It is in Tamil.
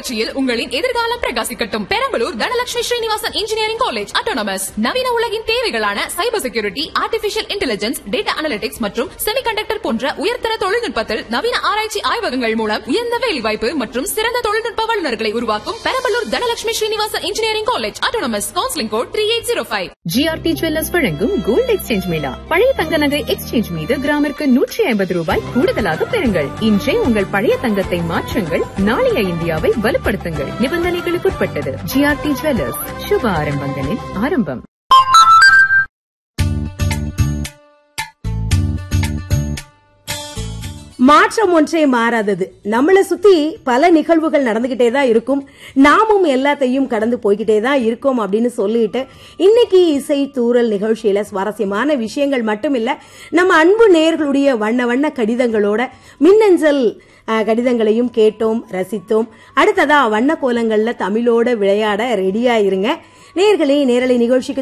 புரட்சியில் உங்களின் எதிர்காலம் பிரகாசிக்கட்டும். Perambalur Dhanalakshmi Srinivasan engineering college autonomous. நவீன உலகின் தேவைகளான cyber security, artificial intelligence, data analytics மற்றும் செமிகண்டக்டர் போன்ற உயர்தர தொழில்நுட்பத்தில் நவீன ஆராய்ச்சி ஆய்வகங்கள் மூலம் உயர்ந்த வேலைவாய்ப்பு மற்றும் சிறந்த தொழில்நுட்ப வல்லுநர்களை உருவாக்கும் Perambalur Dhanalakshmi Srinivasan engineering college autonomous. Counselling code 3805. GRT jewellers வழங்கும் கோல்ட் எக்ஸ்சேஞ்ச் மேளா. பழைய தங்க நகை எக்ஸ்சேஞ்ச் மீது கிராமிற்கு 150 ரூபாய் கூடுதலாக பெறுங்கள். இன்றே உங்கள் பழைய தங்கத்தை மாற்றுங்கள், நாளைய இந்தியாவை வலுப்படுத்துங்கள். நிபந்தனைகளுக்குட்பட்டது. ஜிஆர்டி ஜுவல்லர்ஸ், சுப ஆரம்பங்களின் ஆரம்பம். மாற்றம் ஒன்றே மாறாதது. நம்மளை சுத்தி பல நிகழ்வுகள் நடந்துகிட்டே தான் இருக்கும், நாமும் எல்லாத்தையும் கடந்து போய்கிட்டே தான் இருக்கோம் அப்படின்னு சொல்லிட்டு இன்னைக்கு இசை தூரல் நிகழ்ச்சியில சுவாரஸ்யமான விஷயங்கள் மட்டும் இல்ல, நம்ம அன்பு நேயர்களுடைய வண்ண வண்ண கடிதங்களோட மின்னஞ்சல் கடிதங்களையும் கேட்டோம், ரசித்தோம். அடுத்ததா வண்ண கோலங்கள்ல தமிழோட விளையாட ரெடியா இருங்க நேயர்களே. நேரலை நிகழ்ச்சிக்கு